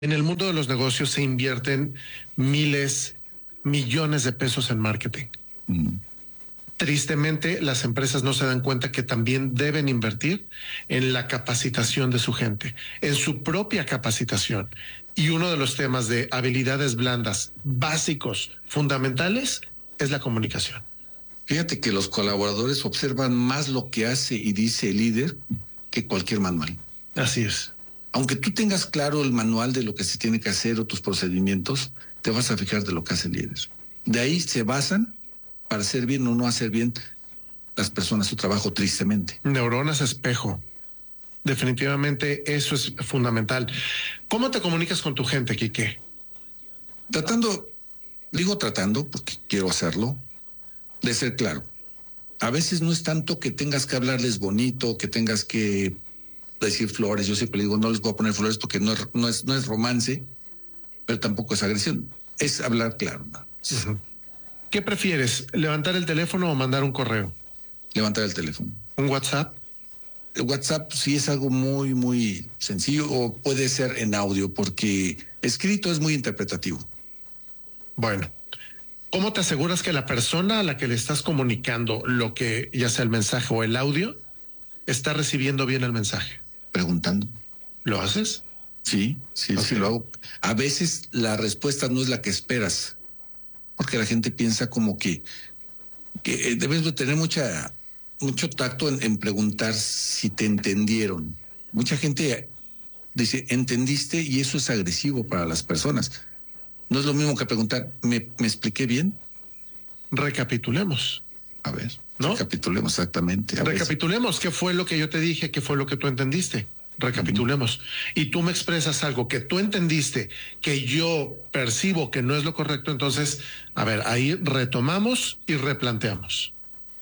En el mundo de los negocios se invierten miles, millones de pesos en marketing. Tristemente, las empresas no se dan cuenta que también deben invertir en la capacitación de su gente, en su propia capacitación. Y uno de los temas de habilidades blandas básicos, fundamentales, es la comunicación. Fíjate que los colaboradores observan más lo que hace y dice el líder que cualquier manual. Así es. Aunque tú tengas claro el manual de lo que se tiene que hacer o tus procedimientos, te vas a fijar de lo que hace el líder. De ahí se basan para hacer bien o no hacer bien las personas su trabajo, tristemente. Neuronas espejo. Definitivamente eso es fundamental. ¿Cómo te comunicas con tu gente, Quique? Digo tratando, porque quiero hacerlo, de ser claro. A veces no es tanto que tengas que hablarles bonito, que tengas que decir flores. Yo siempre digo, no les voy a poner flores porque no es romance, pero tampoco es agresión. Es hablar claro, ¿no? ¿Qué prefieres, levantar el teléfono o mandar un correo? Levantar el teléfono. ¿Un WhatsApp? El WhatsApp sí es algo muy, muy sencillo, o puede ser en audio, porque escrito es muy interpretativo. Bueno, ¿cómo te aseguras que la persona a la que le estás comunicando lo que, ya sea el mensaje o el audio, está recibiendo bien el mensaje? Preguntando. ¿Lo haces? Sí, sí lo hago. A veces la respuesta no es la que esperas, porque la gente piensa como que debes de tener mucho tacto en preguntar si te entendieron. Mucha gente dice, ¿entendiste? Y eso es agresivo para las personas. No es lo mismo que preguntar, ¿me expliqué bien? Recapitulemos. A ver, ¿no? Recapitulemos exactamente. Recapitulemos, ¿qué fue lo que yo te dije? ¿Qué fue lo que tú entendiste? Recapitulemos. Y tú me expresas algo que tú entendiste, que yo percibo que no es lo correcto, entonces, a ver, ahí retomamos y replanteamos.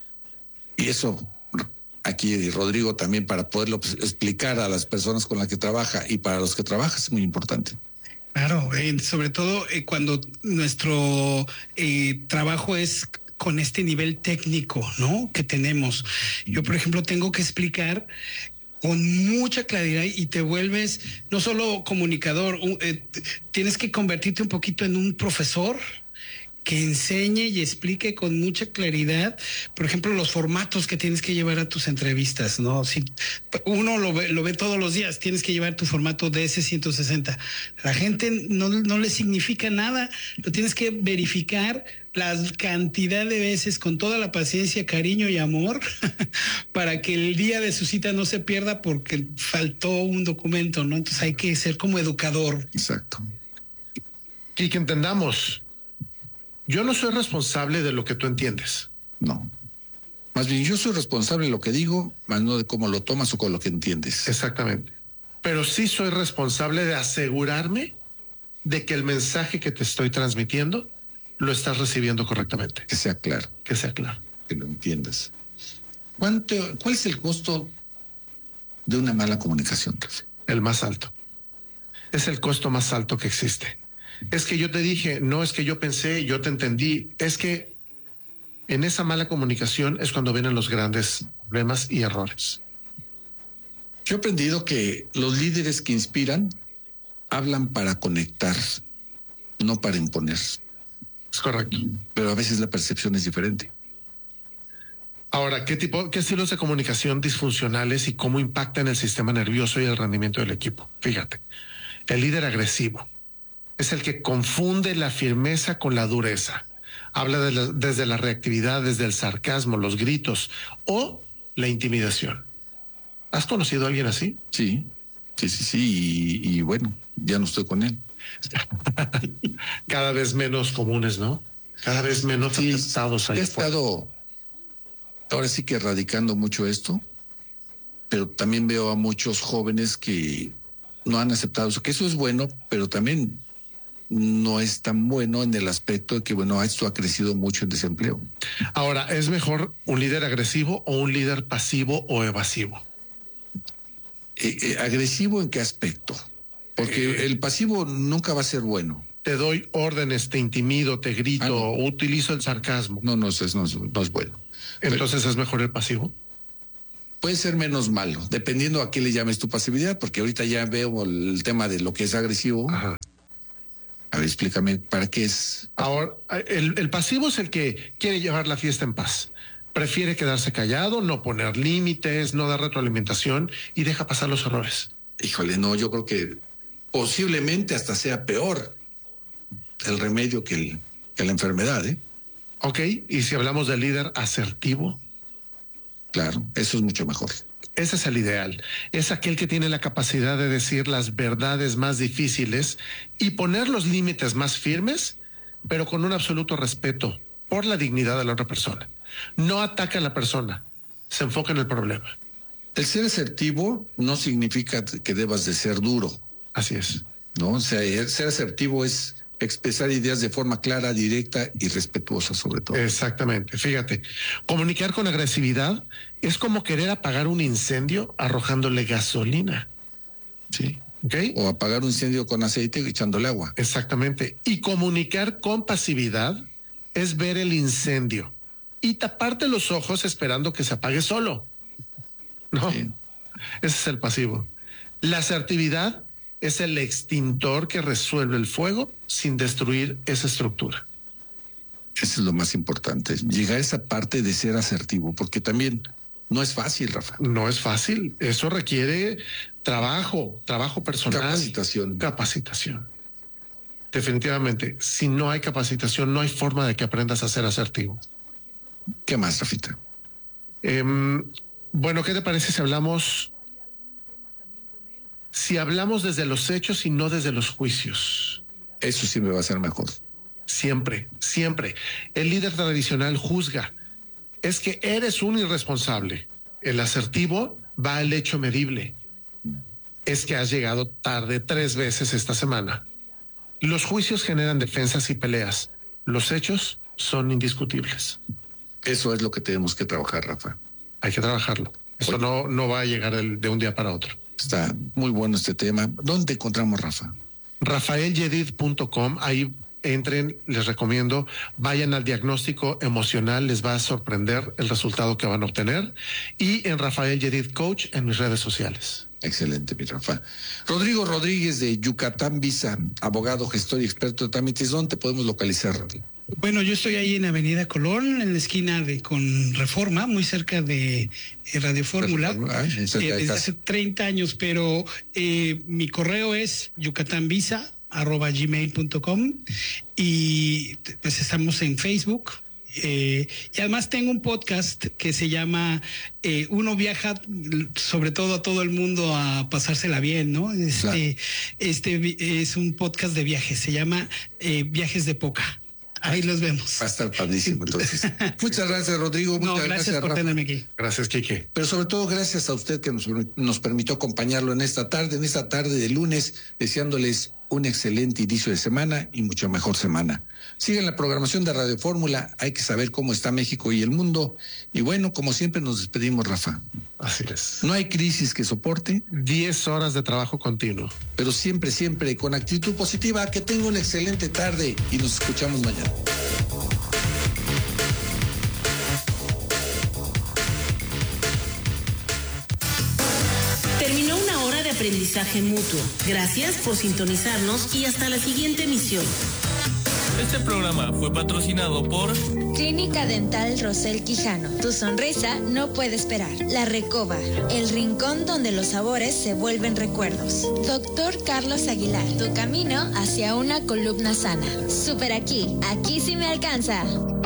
Y eso, aquí Rodrigo también, para poderlo explicar a las personas con las que trabaja y para los que trabaja, es muy importante. Claro, sobre todo cuando nuestro trabajo es con este nivel técnico, ¿no? Que tenemos. Yo, por ejemplo, tengo que explicar con mucha claridad y te vuelves no solo comunicador, tienes que convertirte un poquito en un profesor que enseñe y explique con mucha claridad, por ejemplo, los formatos que tienes que llevar a tus entrevistas, ¿no? Si uno lo ve todos los días, tienes que llevar tu formato DS-160. La gente no le significa nada, lo tienes que verificar la cantidad de veces con toda la paciencia, cariño y amor para que el día de su cita no se pierda porque faltó un documento, ¿no? Entonces hay que ser como educador. Exacto. Y que entendamos, yo no soy responsable de lo que tú entiendes. No. Más bien, yo soy responsable de lo que digo, más no de cómo lo tomas o con lo que entiendes. Exactamente. Pero sí soy responsable de asegurarme de que el mensaje que te estoy transmitiendo lo estás recibiendo correctamente. Que sea claro. Que sea claro. Que lo entiendas. ¿Cuál es el costo de una mala comunicación? El más alto. Es el costo más alto que existe. Es que yo te dije, no es que yo pensé, yo te entendí. Es que en esa mala comunicación es cuando vienen los grandes problemas y errores. Yo he aprendido que los líderes que inspiran hablan para conectar, no para imponer. Es correcto. Pero a veces la percepción es diferente. Ahora, qué estilos de comunicación disfuncionales y cómo impactan el sistema nervioso y el rendimiento del equipo? Fíjate, el líder agresivo es el que confunde la firmeza con la dureza. Habla desde la reactividad, desde el sarcasmo, los gritos o la intimidación. ¿Has conocido a alguien así? Sí. Y bueno, ya no estoy con él. Cada vez menos comunes, ¿no? Cada vez menos atestados ahí. He estado ahora sí que erradicando mucho esto, pero también veo a muchos jóvenes que no han aceptado eso, que eso es bueno, pero también no es tan bueno en el aspecto de que, bueno, esto ha crecido mucho el desempleo. Ahora, ¿es mejor un líder agresivo o un líder pasivo o evasivo? ¿Agresivo en qué aspecto? Porque el pasivo nunca va a ser bueno. Te doy órdenes, te intimido, te grito, utilizo el sarcasmo. No es bueno. Entonces, ¿es mejor el pasivo? puede ser menos malo, dependiendo a qué le llames tu pasividad, porque ahorita ya veo el tema de lo que es agresivo. Ajá. A ver, explícame, ¿para qué es? Ahora, el pasivo es el que quiere llevar la fiesta en paz. Prefiere quedarse callado, no poner límites, no dar retroalimentación y deja pasar los errores. Híjole, no, yo creo que posiblemente hasta sea peor el remedio que la enfermedad, ¿eh? Ok, y si hablamos del líder asertivo, Claro, eso es mucho mejor. ese es el ideal. Es aquel que tiene la capacidad de decir las verdades más difíciles y poner los límites más firmes, pero con un absoluto respeto por la dignidad de la otra persona. No ataca a la persona, se enfoca en el problema. El ser asertivo no significa que debas de ser duro, Así es. ¿no? O sea, el ser asertivo es expresar ideas de forma clara, directa y respetuosa sobre todo. Exactamente. Fíjate, comunicar con agresividad es como querer apagar un incendio arrojándole gasolina. Sí. ¿Ok? O apagar un incendio con aceite echándole agua. Exactamente. Y comunicar con pasividad es ver el incendio y taparte los ojos esperando que se apague solo. No, Sí. ese es el pasivo. La asertividad es el extintor que resuelve el fuego sin destruir esa estructura. Eso es lo más importante, llegar a esa parte de ser asertivo, porque también no es fácil, Rafa. No es fácil. Eso requiere trabajo personal. Capacitación. Definitivamente, si no hay capacitación, no hay forma de que aprendas a ser asertivo. ¿Qué más, Rafita? Bueno, ¿qué te parece si hablamos desde los hechos y no desde los juicios? Eso sí me va a ser mejor. Siempre. El líder tradicional juzga. Es que eres un irresponsable. El asertivo va al hecho medible. Es que has llegado tarde 3 veces esta semana. Los juicios generan defensas y peleas. Los hechos son indiscutibles. Eso es lo que tenemos que trabajar, Rafa. Hay que trabajarlo. Esto no va a llegar de un día para otro. Está muy bueno este tema. ¿Dónde te encontramos, Rafa? RafaelYedid.com, ahí entren, les recomiendo, vayan al diagnóstico emocional, les va a sorprender el resultado que van a obtener. Y en Rafael Yedid Coach en mis redes sociales. Excelente, mi Rafa. Rodrigo Rodríguez de Yucatán Visa, abogado, gestor y experto de trámites. ¿Dónde te podemos localizar, Rodrigo? Bueno, yo estoy ahí en Avenida Colón, en la esquina con Reforma, muy cerca de Radio Fórmula, desde hace 30 años, pero mi correo es yucatanvisa@gmail.com y pues estamos en Facebook. Y además tengo un podcast que se llama Uno viaja sobre todo a todo el mundo a pasársela bien, ¿no? Claro. Este es un podcast de viajes, se llama Viajes de Poca. Ahí los vemos. Va a estar padrísimo, entonces. Muchas gracias, Rodrigo. Muchas gracias por Rafa. tenerme aquí. Gracias, Quique. Pero sobre todo gracias a usted que nos permitió acompañarlo en esta tarde de lunes, deseándoles un excelente inicio de semana y mucho mejor semana. Sigan la programación de Radio Fórmula, hay que saber cómo está México y el mundo. Y bueno, como siempre nos despedimos, Rafa. Así es. No hay crisis que soporte 10 horas de trabajo continuo. pero siempre con actitud positiva. Que tenga una excelente tarde y nos escuchamos mañana. Terminó una hora de aprendizaje mutuo. Gracias por sintonizarnos y hasta la siguiente emisión. Este programa fue patrocinado por Clínica Dental Rosel Quijano. Tu sonrisa no puede esperar. La Recoba, el rincón donde los sabores se vuelven recuerdos. Doctor Carlos Aguilar, tu camino hacia una columna sana. Super aquí sí me alcanza.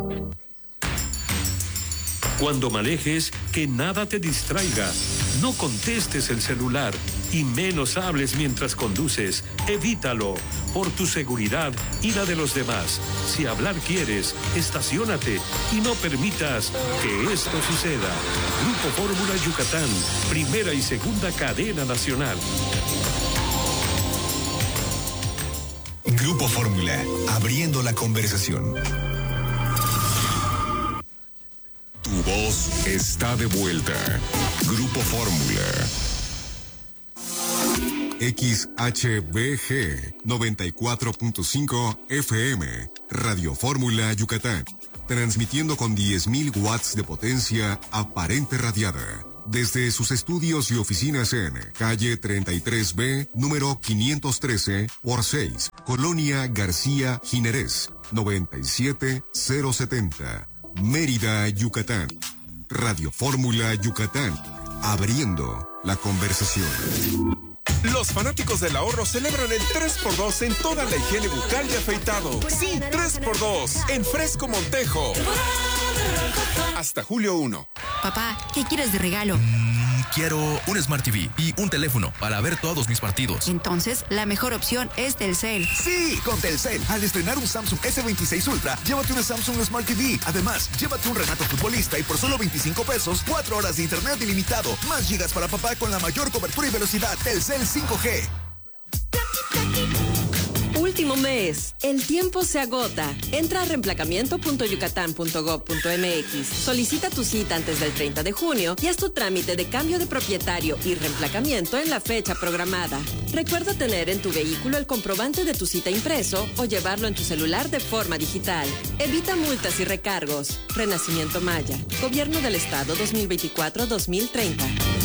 Cuando manejes, que nada te distraiga. No contestes el celular y menos hables mientras conduces. Evítalo, por tu seguridad y la de los demás. Si hablar quieres, estaciónate y no permitas que esto suceda. Grupo Fórmula Yucatán, primera y segunda cadena nacional. Grupo Fórmula, abriendo la conversación. Tu voz está de vuelta. Grupo Fórmula. XHBG 94.5 FM. Radio Fórmula Yucatán. Transmitiendo con 10.000 watts de potencia aparente radiada. Desde sus estudios y oficinas en calle 33B, número 513 por 6, Colonia García Ginerés, 97070, Mérida, Yucatán. Radio Fórmula Yucatán, abriendo la conversación. Los fanáticos del ahorro celebran el 3x2 en toda la higiene bucal y afeitado. Sí, 3x2 en Fresco Montejo. Hasta julio 1. Papá, ¿qué quieres de regalo? Quiero un Smart TV y un teléfono para ver todos mis partidos. Entonces, la mejor opción es Telcel. Sí, con Telcel. Al estrenar un Samsung S26 Ultra, llévate una Samsung Smart TV. Además, llévate un Renato Futbolista y por solo 25 pesos, 4 horas de internet ilimitado. Más gigas para papá con la mayor cobertura y velocidad. Telcel 5G. Último mes. El tiempo se agota. Entra a reemplacamiento.yucatán.gov.mx. Solicita tu cita antes del 30 de junio y haz tu trámite de cambio de propietario y reemplacamiento en la fecha programada. Recuerda tener en tu vehículo el comprobante de tu cita impreso o llevarlo en tu celular de forma digital. Evita multas y recargos. Renacimiento Maya. Gobierno del Estado 2024-2030.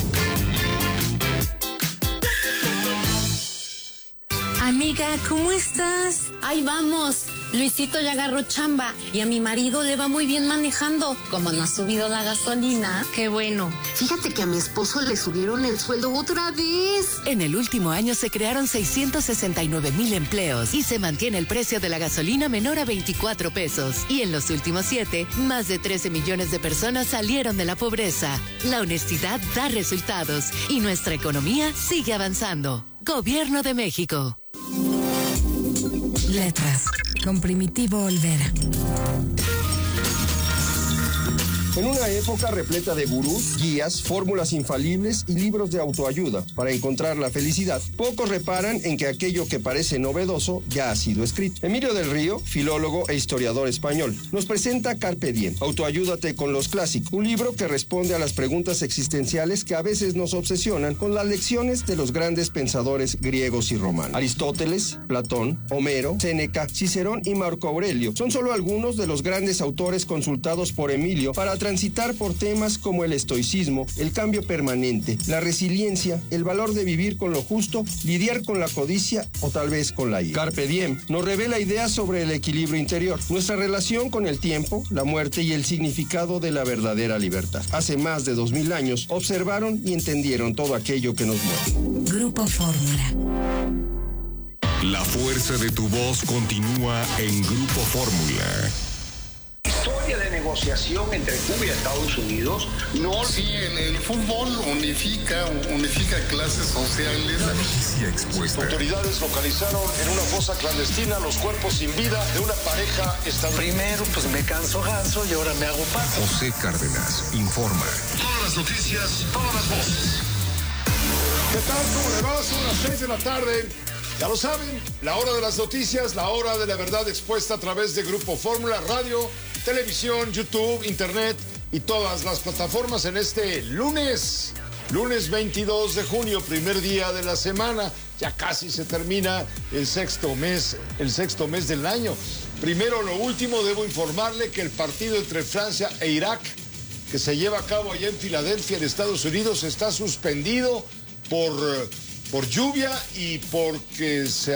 Amiga, ¿cómo estás? Ahí vamos. Luisito ya agarró chamba y a mi marido le va muy bien manejando. Como no ha subido la gasolina. Qué bueno. Fíjate que a mi esposo le subieron el sueldo otra vez. En el último año se crearon 669,000 empleos y se mantiene el precio de la gasolina menor a 24 pesos. Y en los últimos 7, más de 13 millones de personas salieron de la pobreza. La honestidad da resultados y nuestra economía sigue avanzando. Gobierno de México. Letras, con Primitivo Olvera. En una época repleta de gurús, guías, fórmulas infalibles y libros de autoayuda para encontrar la felicidad, pocos reparan en que aquello que parece novedoso ya ha sido escrito. Emilio del Río, filólogo e historiador español, nos presenta Carpe Diem, Autoayúdate con los clásicos, un libro que responde a las preguntas existenciales que a veces nos obsesionan con las lecciones de los grandes pensadores griegos y romanos. Aristóteles, Platón, Homero, Séneca, Cicerón y Marco Aurelio son solo algunos de los grandes autores consultados por Emilio para transitar por temas como el estoicismo, el cambio permanente, la resiliencia, el valor de vivir con lo justo, lidiar con la codicia o tal vez con la ira. Carpe Diem nos revela ideas sobre el equilibrio interior, nuestra relación con el tiempo, la muerte y el significado de la verdadera libertad. Hace más de 2000 años observaron y entendieron todo aquello que nos mueve. Grupo Fórmula. La fuerza de tu voz continúa en Grupo Fórmula. Historia de negociación entre Cuba y Estados Unidos. No. Sí, el fútbol unifica clases sociales. La noticia expuesta. Autoridades localizaron en una fosa clandestina los cuerpos sin vida de una pareja estadounidense. Primero, pues me canso ganso y ahora me hago pato. José Cárdenas informa. Todas las noticias, todas las voces. ¿Qué tal? ¿Cómo le va? Son las 6 de la tarde. Ya lo saben, la hora de las noticias, la hora de la verdad expuesta a través de Grupo Fórmula, radio, televisión, YouTube, internet y todas las plataformas en este lunes 22 de junio, primer día de la semana. Ya casi se termina el sexto mes del año. Primero, lo último, debo informarle que el partido entre Francia e Irak, que se lleva a cabo allá en Filadelfia, en Estados Unidos, está suspendido por lluvia y porque se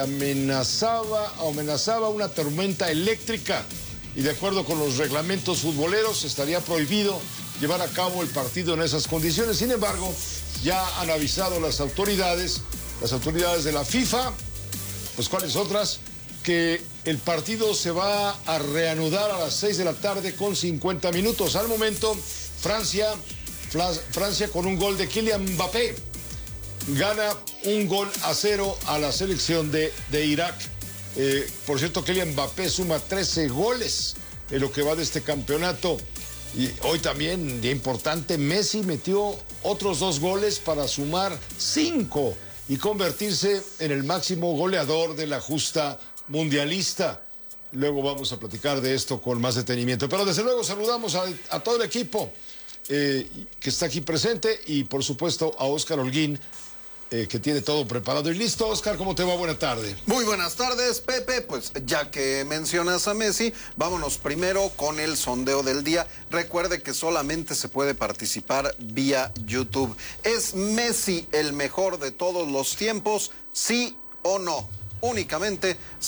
amenazaba una tormenta eléctrica. Y de acuerdo con los reglamentos futboleros, estaría prohibido llevar a cabo el partido en esas condiciones. Sin embargo, ya han avisado las autoridades de la FIFA, pues cuáles otras, que el partido se va a reanudar a las 6 de la tarde con 50 minutos. Al momento, Francia con un gol de Kylian Mbappé gana 1-0 a la selección de Irak. Por cierto, Kylian Mbappé suma 13 goles en lo que va de este campeonato. Y hoy también, día importante, Messi metió otros 2 goles para sumar 5 y convertirse en el máximo goleador de la justa mundialista. Luego vamos a platicar de esto con más detenimiento. Pero desde luego saludamos a todo el equipo que está aquí presente y por supuesto a Óscar Holguín que tiene todo preparado y listo. Oscar, ¿cómo te va? Buena tarde. Muy buenas tardes, Pepe. Pues ya que mencionas a Messi, vámonos primero con el sondeo del día. Recuerde que solamente se puede participar vía YouTube. ¿Es Messi el mejor de todos los tiempos? ¿Sí o no? Únicamente